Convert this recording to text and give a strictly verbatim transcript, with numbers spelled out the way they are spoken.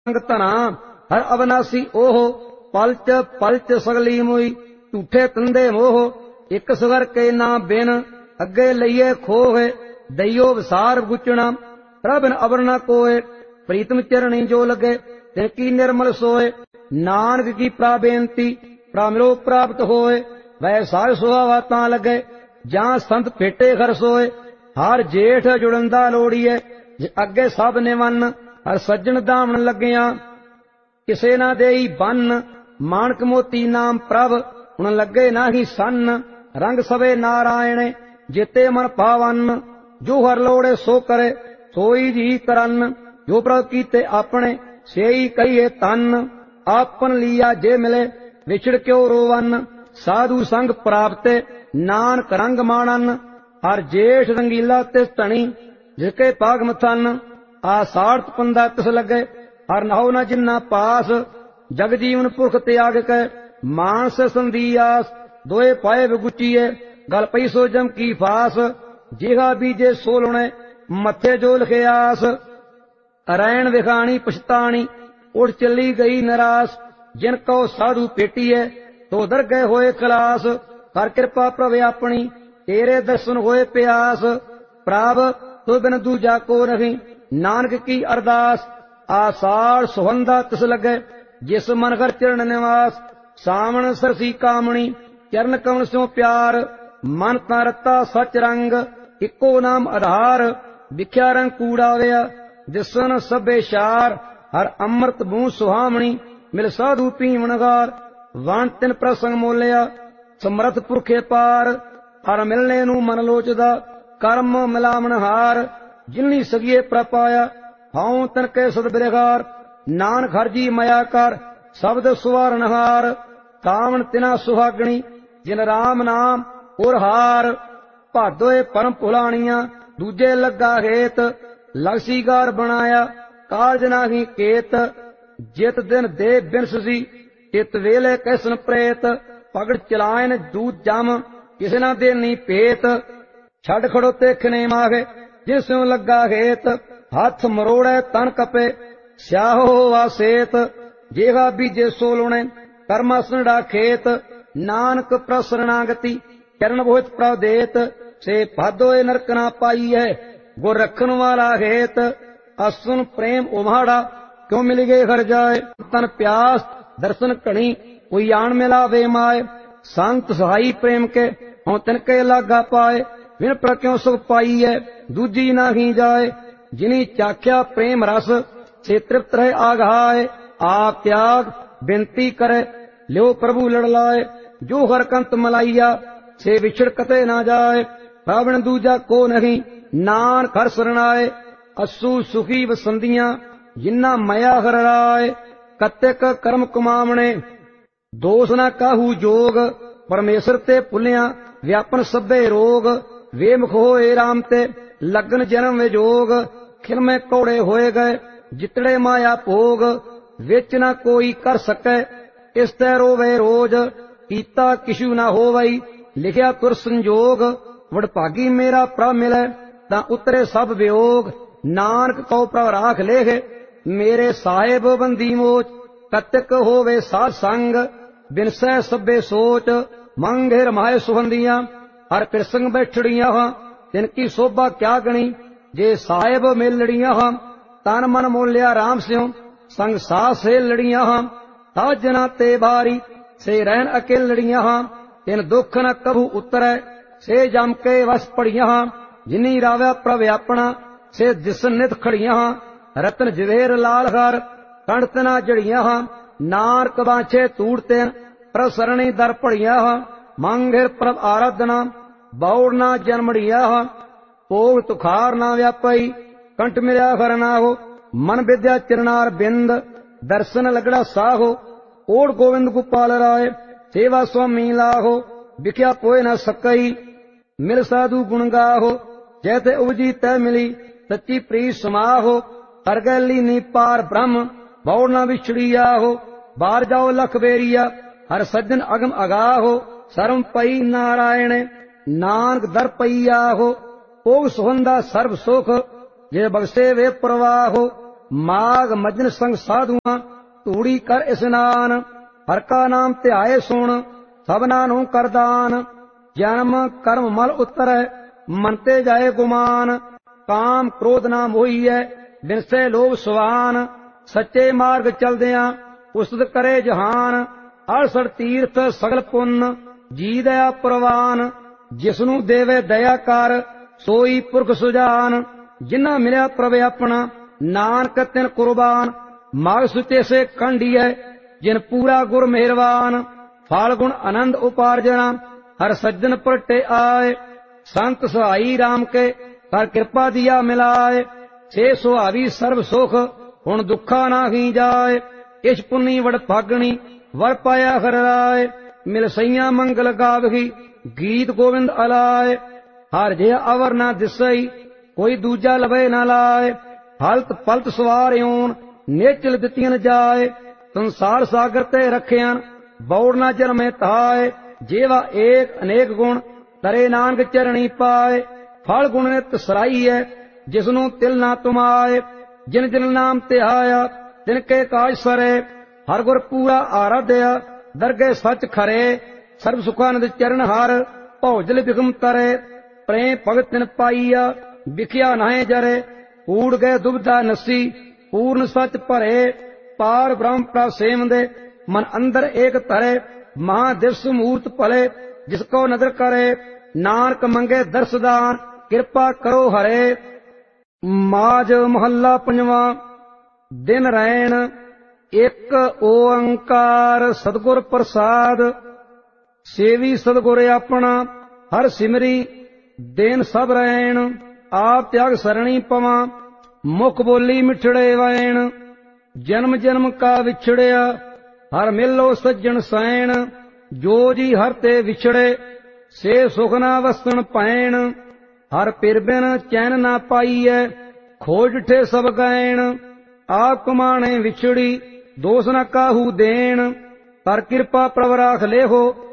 ਧਨਾ ਹਰ ਅਵਨਾਸੀ ਓਹ ਪਲਚ ਪਲਚ ਸਗਲੀ ਮੋਈ ਝੂਠੇ ਤੰਦੇ ਮੋਹ ਇੱਕ ਸਵਰ ਕੇ ਨਾ ਬਿਨ ਅੱਗੇ ਲਈਏ ਖੋਹੇ ਦਈਓ ਵਿਸਾਰ ਗੁਚਣਾ ਪ੍ਰਭਨ ਅਵਰ ਨ ਕੋਏ ਪ੍ਰੀਤਮ ਚਰਣੀ ਜੋ ਲਗੇ ਤੇ ਕੀ ਨਿਰਮਲ ਸੋਏ ਨਾਨਕ ਕੀ ਪ੍ਰਾ ਬੇਨਤੀ ਪ੍ਰਾਮਿਲੋ ਪ੍ਰਾਪਤ ਹੋਏ ਵੈ ਸਾਰ ਸੁਹਾਵਾ ਤਾਂ ਲਗੇ ਜਾਂ ਸੰਤ ਭੇਟੇ ਘਰ ਸੋਏ ਹਰ ਜੇਠ ਜੁੜੰਦਾ ਲੋੜੀਏ ਅੱਗੇ ਸਭ ਨਿਵੰਨ ਹਰ ਸੱਜਣ ਦਾਮਣ ਲੱਗਿਆ ਕਿਸੇ ਨਾ ਦੇਈ ਬੰਨ ਮਾਨਕ ਮੋਤੀ ਨਾਮ ਪ੍ਰਭ ਹੁਣ ਲੱਗੇ ਨਾਹੀ ਸੰਨ ਰੰਗ ਸਵੇ ਨਾਰਾਇਣੇ ਜਿਤੇ ਮਨ ਭਾਵਨ ਜੋ ਹਰ ਲੋੜੇ ਸੋ ਕਰੇ ਸੋਈ ਜੀ ਕਰਨ ਜੋ ਪ੍ਰਭ ਕੀਤੇ ਆਪਣੇ ਸੇਈ ਕਹੀਏ ਤਨ ਆਪਨ ਲੀਆ ਜੇ ਮਿਲੇ ਵਿਛੜ ਕਿਉ ਰੋਵਨ ਸਾਧੂ ਸੰਗ ਪ੍ਰਾਪਤੇ ਨਾਨਕ ਰੰਗ ਮਾਣਨ ਹਰ ਜੇਠ ਰੰਗੀਲਾ ਤੇ ਧਣੀ ਜਿਸਕੇ ਪਾਗ ਮਥਨ ਆਸਾੜਤ ਪੰਦਾ ਤਿਸ ਲੱਗੇ ਹਰ ਨਹੁ ਨ ਜਿੰਨਾ ਪਾਸ ਜਗ ਜੀਵਨ ਪੁਰਖ ਤਿਆਗ ਕੇ ਮਾਨਸ ਸੰਦੀਆਸ ਦੋਏ ਪਾਏ ਵਿਗੁਚੀਏ ਗਲ ਪਈ ਸੋ ਜਮ ਕੀ ਫਾਸ ਜਿਹਾ ਬੀਜੇ ਸੋ ਲੁਣੇ ਮੱਥੇ ਜੋ ਲਿਖਿਆਸ ਅਰੈਣ ਵਿਖਾਣੀ ਪਛਤਾਣੀ ਉੱਠ ਚੱਲੀ ਗਈ ਨਿਰਾਸ ਜਿਨ ਕੋ ਸਾਧੂ ਪੇਟੀਏ ਤੋ ਦਰ ਗਏ ਹੋਏ ਖਲਾਸ ਕਰ ਕਿਰਪਾ ਪ੍ਰਭ ਆਪਣੀ ਤੇਰੇ ਦਰਸ਼ਨ ਹੋਏ ਪਿਆਸ ਪ੍ਰਭ ਤੋ ਬਿਨ ਦੂਜਾ ਕੋ ਨਹੀਂ ਨਾਨਕ ਕੀ ਅਰਦਾਸ ਆਸਾੜ ਸੁਹੰਦਾ ਤਿਸ ਲੱਗੇ ਜਿਸ ਮਨ ਘਰ ਚਰਨ ਨਿਵਾਸ ਸਾਵਣ ਸਰਸੀ ਕਾਮਣੀ ਚਰਨ ਕਮਲ ਸਿਓ ਪਿਆਰ ਮਨ ਤਾਂ ਰਤਾ ਸਚ ਰੰਗ ਇੱਕੋ ਨਾਮ ਆਧਾਰ ਵਿਖਿਆ ਰੰਗ ਕੂੜਾ ਵਿਆ ਦਿਸਨ ਸਭੇ ਸ਼ਾਰ ਹਰ ਅੰਮ੍ਰਿਤ ਬੂ ਸੁਹਾਮਣੀ ਮਿਲ ਸਾਧੂ ਪੀਵਣਗਾਰ ਵਣ ਤਿਨ ਪ੍ਰਸੰਗ ਮੋਲਿਆ ਸਮਰਥ ਪੁਰਖੇ ਪਾਰ ਹਰ ਮਿਲਣੇ ਨੂੰ ਮਨ ਲੋਚਦਾ ਕਰਮ ਮਿਲਾਵਣ ਹਾਰ ਜਿਨਨੀ ਸਗੀਏ ਪ੍ਰਪਾਇਆ ਹਉ ਤਨ ਕੇ ਸਦ ਬਿਰਗਾਰ ਨਾਨਕ ਹਰ ਜੀ ਮਾਇਆ ਕਰ ਸ਼ਬਦ ਸੁਵਾਰਨ ਹਾਰ ਕਾਵਣ ਤਿਨਾ ਸੁਹਾਗਣੀ ਜਿਨ ਰਾਮ ਨਾਮ ਔਰ ਹਾਰ ਭਾਦੋਏ ਪਰਮ ਭੁਲਾਣੀਆਂ ਦੂਜੇ ਲੱਗਾ ਹੇਤ ਲਗਸੀਗਾਰ ਬਣਾਇਆ ਕਾਲਜ ਨਾਹੀ ਕੇਤ ਜਿਤ ਦਿਨ ਦੇ ਬਿਨਸ ਸੀ ਚਿਤ ਵੇਲੇ ਕੈਸਨ ਪ੍ਰੇਤ ਪਗੜ ਚਲਾਇਨ ਦੂਤ ਜਮ ਕਿਸੇ ਨਾ ਦੇ ਨੀ ਭੇਤ ਛੱਡ ਖੜੋ ਤੇ ਖਨੇ ਮਾਗੇ ਜਿਸਿਉ ਲੱਗਾ ਹੇਤ ਹੱਥ ਮਰੋੜੇ ਤਨ ਕਪੇ ਸਿਆਹੋ ਵਾਸੇਤ ਜੇਹਾ ਬੀਜੇ ਸੋ ਲੁਣੇ ਕਰਮਸਨੜਾ ਖੇਤ ਨਾਨਕ ਪ੍ਰਸਰਣਾਗਤੀ ਚਰਨ ਬੋਹਿਤ ਪ੍ਰਦੇਤ ਸੇ ਭਾਦੋਏ ਨਰਕ ਨਾ ਪਾਈਐ ਗੁਰ ਰੱਖਣ ਵਾਲਾ ਹੇਤ ਅਸੁਨ ਪ੍ਰੇਮ ਉਮਾੜਾ ਕਿਉ ਮਿਲ ਗਏ ਘਰ ਜਾਏ ਤਨ ਪਿਆਸ ਦਰਸ਼ਨ ਘਣੀ ਕੋਈ ਆਣ ਮਿਲਾਵੇ ਮਾਏ ਸੰਤ ਸਹਾਈ ਪ੍ਰੇਮ ਕੇ ਹਉ ਤਿਨ ਕੇ ਲਾਗਾ ਪਾਏ ਵਿਣ ਪਰ ਕਿਉ ਸੁਖ ਪਾਈਐ ਦੂਜੀ ਨਾਹੀ ਜਾਏ ਜਿਨੀ ਚਾਖਿਆ ਪ੍ਰੇਮ ਰਸ ਸੇ ਤ੍ਰਿਪਤ ਰਹੇ ਆਗਾਏ ਆਪ ਤਿਆਗ ਬੇਨਤੀ ਕਰੇ ਲਿਓ ਪ੍ਰਭੂ ਲੜ ਲਾਏ ਜੋ ਹਰ ਕੰਤ ਮਲਾਈਆ ਸੇ ਵਿਛੜ ਕਤੇ ਨਾ ਜਾਏ ਪਾਵਨ ਦੂਜਾ ਕੋ ਨਹੀਂ ਨਾਨਕ ਹਰ ਸਰਣਾਏ ਅਸੂ ਸੁਖੀ ਵਸੰਦੀਆਂ ਜਿਨ੍ਹਾਂ ਮਇਆ ਹਰ ਰਾਏ ਕਤਿਕ ਕਰਮ ਕਮਾਵਣੇ ਦੋਸ ਨਾ ਕਾਹੂ ਜੋਗ ਪਰਮੇਸ਼ਰ ਤੇ ਭੁੱਲਿਆ ਵਿਆਪਨ ਸਭੇ ਰੋਗ ਵੇਮੁਖ ਹੋਏ ਰਾਮ ਤੇ ਲਗਨ ਜਨਮ ਵਿਜੋਗ ਖਿਲਮੇ ਕੌੜੇ ਹੋਏ ਗਏ ਜਿਤੜੇ ਮਾਇਆ ਭੋਗ ਵਿੱਚ ਨਾ ਕੋਈ ਕਰ ਸਕੈ ਇਸ ਤੈ ਰੋਵੇ ਰੋਜ ਕੀਤਾ ਕਿਛੂ ਨਾ ਹੋਵਈ ਲਿਖਿਆ ਤੁਰ ਸੰਜੋਗ ਵਡਭਾਗੀ ਮੇਰਾ ਪ੍ਰਭ ਮਿਲੈ ਤਾਂ ਉਤਰੇ ਸਭ ਵਿਯੋਗ ਨਾਨਕ ਕਉ ਪ੍ਰਭ ਰਾਖ ਲੇਖ ਮੇਰੇ ਸਾਹਿਬ ਬੰਦੀ ਮੋਚ ਕਤਿਕ ਹੋਵੇ ਸਾਧ ਸੰਗ ਬਿਨਸੈ ਸਭੇ ਸੋਚ ਮੰਗੇ ਰਮਾਏ ਸੁਹੰਦੀਆਂ ਹਰ ਪਿਰਸੰਗ ਬੈਠੜੀਆਂ ਹਾਂ ਤਿਨ ਕੀ ਸੋਭਾ ਕਿਆ ਗਣੀ ਜੇ ਸਾਹਿਬ ਮਿਲ ਲੜੀਆਂ ਹਾਂ ਤਨ ਮਨ ਮੋਲਿਆ ਰਾਮ ਸਿਉ ਸੰਗ ਸਾਸ ਸੇ ਲੜੀਆਂ ਹਾਂ ਤਾ ਜਨਾ ਤੇ ਬਾਰੀ ਸੇ ਰਹਿਣ ਅਕੇਲ ਲੜੀਆਂ ਹਾਂ ਤਿਨ ਦੁੱਖ ਨ ਕਭੂ ਉਤਰੈ ਸੇ ਜਮ ਕੇ ਵਸ ਪੜੀਆਂ ਹਾਂ ਜਿਨੀ ਰਾਵਿਆ ਪ੍ਰਭ ਆਪਣਾ ਸੇ ਦਿਸਨ ਨਿਤ ਖੜੀਆਂ ਹਾਂ ਰਤਨ ਜਵੇਰ ਲਾਲ ਹਰ ਕੰਠ ਨਾ ਜੜੀਆਂ ਹਾਂ ਨਾਨਕ ਬਾਛੇ ਤੂੜ ਤੇ ਪ੍ਰਭ ਸਰਣੀ ਦਰ ਪੜੀਆਂ ਹਾਂ ਮੰਗਿਰ ਪ੍ਰਭ ਆਰਾਧਨਾ ਬੌੜ ਨਾ ਜਨਮੜੀਆਂ ਹਾਂ ਭੋਗ ਤੁਖਾਰ ਨਾ ਵਿਆਪਈ ਕੰਠ ਮਿਲਿਆ ਹਰ ਨਾ ਹੋ ਮਨ ਵਿਦਿਆ ਚਰਨਾਰ ਬਿੰਦ ਦਰਸ਼ਨ ਲਗੜਾ ਸਾਹੋ ਓੜ ਗੋਵਿੰਦ ਗੋਪਾਲ ਰਾਏ ਸੇਵਾ ਸੁਆਮੀ ਲਾਹੋ ਵਿਖਿਆ ਕੋਇ ਨਾ ਸਕਈ ਮਿਲ ਸਾਧੂ ਗੁਣ ਗਾਹੋ ਜੈਤੇ ਉਪਜੀ ਤੈ ਮਿਲੀ ਸੱਚੀ ਪ੍ਰੀਤ ਸਮਾਹੋ ਹਰ ਗੈ ਲੀਨੀ ਪਾਰ ਬ੍ਰਹਮ ਬੌੜ ਨਾ ਵਿਛੜੀ ਆਹੋ ਬਾਰ ਜਾਓ ਲਖ ਬੇਰੀਆ ਹਰ ਸੱਜਣ ਅਗਮ ਅਗਾਹੋ ਸਰਮ ਪਈ ਨਾਰਾਇਣ ਨਾਨਕ ਦਰ ਪਈ ਆਹੋ ਉਹ ਸੁਹੰਦਾ ਸਰਬ ਸੁਖ ਜੇ ਬਖਸ਼ੇ ਵੇ ਪ੍ਰਵਾਹੋ माघ मजन संग साधुआ धूड़ी कर स्नान। हर का नाम ध्याए सुन सबना नु करदान। जन्म कर्म मल उतरै मनते जाए गुमान। काम क्रोध ना मोहिए बिनसे लोभ सुवान। सच्चे मार्ग चलदियां उस्तत करे जहान। अड़सठ तीर्थ सगल पुन्न जी दया प्रवान। जिसनू देवे दया कर सोई पुरख सुजान। जिन्ना मिलिया प्रभ अपना नानक तिन कुर्बान। माघ सुचे से कंडिए जिन पूरा गुर मेहरबान। फाल गुण आनंद उपार्जना हर सज्जन पलटे आए। संत सहाई राम के कर कृपा दिया मिलाए। से सुहावी सर्व सुख हुण दुखा ना ही जाए। इस पुन्नी वड़ फागणी वर पाया हर राय। मिल सैया मंगल गावही गीत गोविंद अलाए। हर जे अवर ना दिसई कोई दूजा लवे ना लाए। हलत पलत सवार ऊन नेचल दितियन जाए। संसार सागर ते रखियन बौड़ ना जन्मे ताए। जेवा एक अनेक गुण तरे नानक चरणी पाए। फल गुण नित सराई है जिसनु तिल ना तुमाए। जिन जिन नाम ध्याया तिनके काज सरे। हर गुर पूरा आराध्या दरगे सच खरे। सर्व सुखानंद चरण हर भौजल बिगम तरे। प्रेम भगत तिन पाईया बिखिया नाहे जरे। कूड़ गए दुबधा नसी पूर्ण सच भरे। पार ब्रह्म प्रसेम दे मन अंदर एक तरे। महादिवस मूर्त भले जिसको नदर करे। नानक मंगे दर्शदान कृपा करो हरे। माज महला पंजवा। दिन रैन एक ओंकार सतगुर प्रसाद। सेवी सतगुर अपना हर सिमरी देन सब रैन। आप त्याग सरणी पवा मुख बोली मिठड़े वैन। जन्म जन्म का विछड़िया हर मिलो सज्जन सैन। जो जी हर ते विछड़े से सुख ना वसन पैन। हर पिर बिन चैन ना पाईए खोज ठे सब गैन। आप कमाने विछड़ी दोष न काहू देन। पर कृपा प्रभ राख लेहो